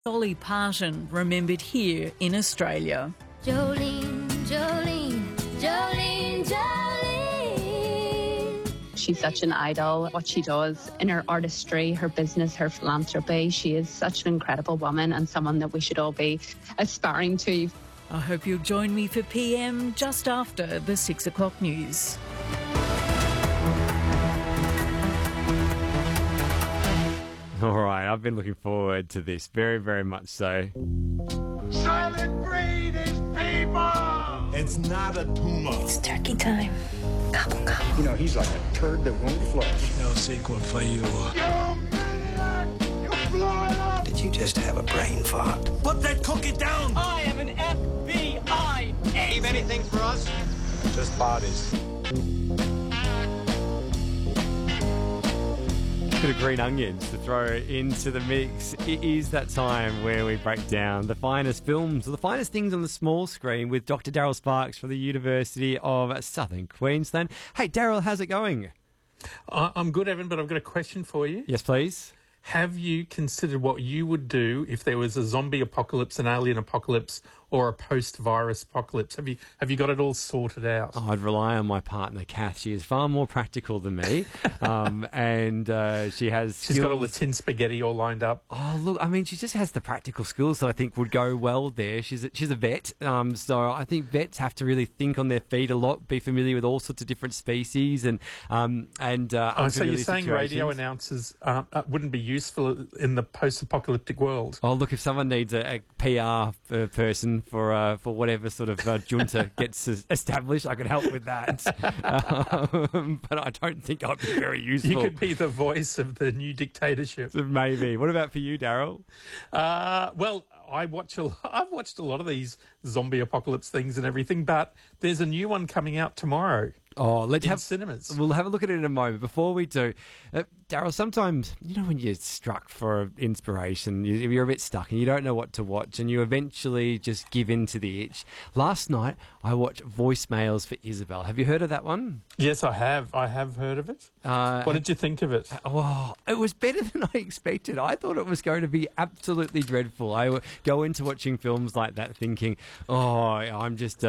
Dolly Parton, remembered here in Australia. Jolene, Jolene, Jolene, Jolene. She's such an idol. What she does in her artistry, her business, her philanthropy, she is such an incredible woman and someone that we should all be aspiring to. I hope you'll join me for PM just after the 6 o'clock news. All right, I've been looking forward to this very, very much so. Silent breed is people! It's not a tumor. It's turkey time. Gobble, gobble. You know, he's like a turd that won't flush. No sequel for you. You maniac! You blew it up! Did you just have a brain fart? Put that cookie down! I am an FBI agent. Leave anything for us? Just bodies. Bit of green onions to throw into the mix. It is that time where we break down the finest films or the finest things on the small screen with Dr. Daryl Sparks from the University of Southern Queensland. Hey, Daryl, how's it going? I'm good, Evan, but I've got a question for you. Yes, please. Have you considered what you would do if there was a zombie apocalypse, an alien apocalypse, or a post-virus apocalypse? Have you got it all sorted out? Oh, I'd rely on my partner, Kath. She is far more practical than me, and she has She's got all the tin spaghetti all lined up. Oh, look, I mean, she just has the practical skills that I think would go well there. She's a vet, so I think vets have to really think on their feet a lot, be familiar with all sorts of different species and so you're saying radio situations. announcers wouldn't be useful in the post-apocalyptic world? Oh, look, if someone needs a PR person for whatever sort of junta gets established, I could help with that. But I don't think I'd be very useful. You could be the voice of the new dictatorship. Maybe. What about for you, Daryl? Well, I've watched a lot of these zombie apocalypse things and everything, but there's a new one coming out tomorrow. Oh, let's have cinemas. We'll have a look at it in a moment. Before we do, Daryl, sometimes, you know, when you're struck for inspiration, you're a bit stuck and you don't know what to watch and you eventually just give in to the itch. Last night, I watched Voicemails for Isabel. Have you heard of that one? Yes, I have. I have heard of it. What did you think of it? Oh, it was better than I expected. I thought it was going to be absolutely dreadful. I would go into watching films like that thinking, oh, I'm just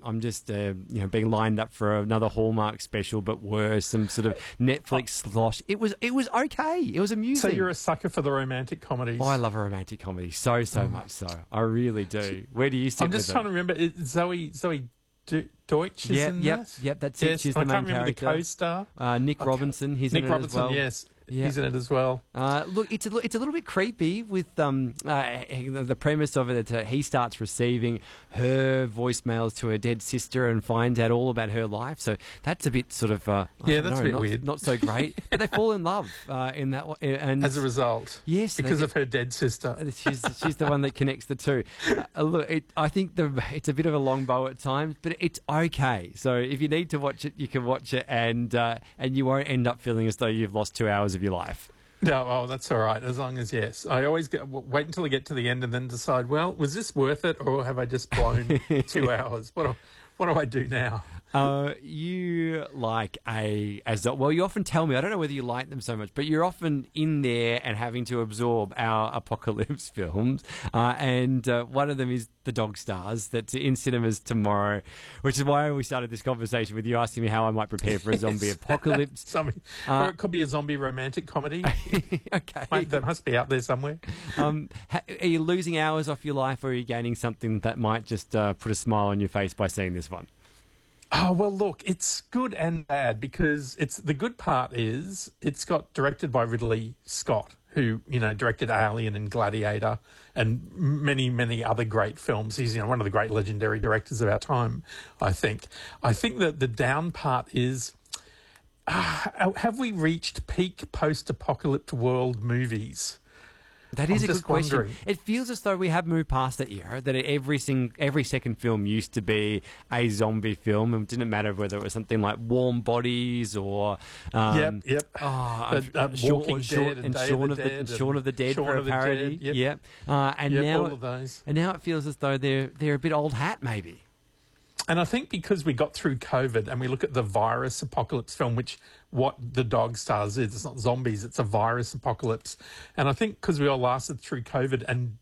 being lined up for another Hallmark special, but worse, some sort of Netflix slosh. It was okay. It was amusing. So you're a sucker for the romantic comedies. Oh, I love a romantic comedy so much so. I really do. Where do you sit? I'm just trying to remember. Zoe Deutsch is in that? Yep, that's it. She's the main character. I can't remember the co-star. Nick Robinson. He's in it as well. Yes. Yeah. He's in it as well. Look, it's a little bit creepy with the premise of it that he starts receiving her voicemails to her dead sister and finds out all about her life. So that's a bit sort of that's a bit weird, not so great. But they fall in love in that, and as a result, yes, because of her dead sister. She's the one that connects the two. Look, I think it's a bit of a long bow at times, but it's okay. So if you need to watch it, you can watch it, and you won't end up feeling as though you've lost 2 hours of your life. No, that's all right. As long as, yes. I always wait until I get to the end and then decide, well, was this worth it or have I just blown 2 hours? What do I do now? You like well, you often tell me, I don't know whether you like them so much, but you're often in there and having to absorb our apocalypse films. And one of them is The Dog Stars, that's in cinemas tomorrow, which is why we started this conversation with you asking me how I might prepare for a zombie apocalypse. Or it could be a zombie romantic comedy. Okay. That must be out there somewhere. Are you losing hours off your life, or are you gaining something that might just put a smile on your face by seeing this one? Oh, well, look, it's good and bad because the good part is it's got directed by Ridley Scott, who, directed Alien and Gladiator and many, many other great films. He's, one of the great legendary directors of our time, I think. I think that the down part is, have we reached peak post-apocalyptic world movies? That is a good question. Wondering. It feels as though we have moved past that era, that every second film used to be a zombie film. It didn't matter whether it was something like Warm Bodies or... Shaun of the Dead for a parody. Yep. And now, all of those. And now it feels as though they're a bit old hat, maybe. And I think because we got through COVID and we look at the virus apocalypse film, which what The Dog Stars is, it's not zombies, it's a virus apocalypse. And I think because we all lasted through COVID and